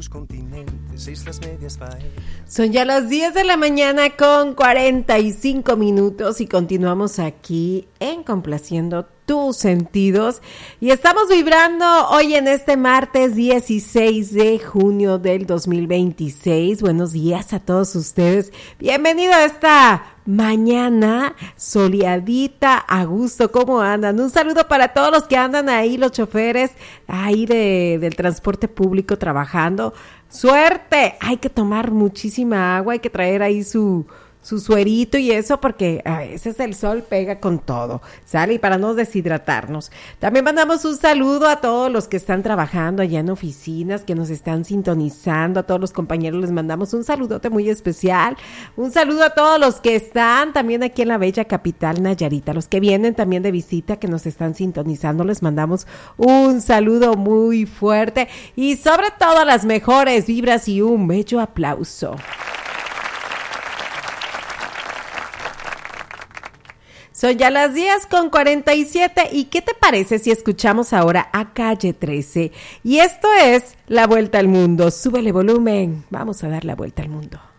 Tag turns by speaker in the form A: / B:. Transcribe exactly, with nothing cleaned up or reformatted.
A: tus continentes, islas medias faenas.
B: Son ya las diez de la mañana con cuarenta y cinco minutos y continuamos aquí en Complaciendo tus sentidos y estamos vibrando hoy en este martes dieciséis de junio del dos mil veintiséis. Buenos días a todos ustedes. Bienvenido a esta mañana soleadita, a gusto. ¿Cómo andan? Un saludo para todos los que andan ahí, los choferes ahí de, del transporte público trabajando. ¡Suerte! Hay que tomar muchísima agua, hay que traer ahí su... su suerito y eso, porque a veces el sol pega con todo, ¿sale? Y para no deshidratarnos. También mandamos un saludo a todos los que están trabajando allá en oficinas, que nos están sintonizando, a todos los compañeros les mandamos un saludote muy especial, un saludo a todos los que están también aquí en la bella capital Nayarita, los que vienen también de visita, que nos están sintonizando, les mandamos un saludo muy fuerte y sobre todo las mejores vibras y un bello aplauso. Son ya las diez con cuarenta y siete y ¿qué te parece si escuchamos ahora a Calle trece? Y esto es La Vuelta al Mundo. Súbele volumen, vamos a dar la vuelta al mundo.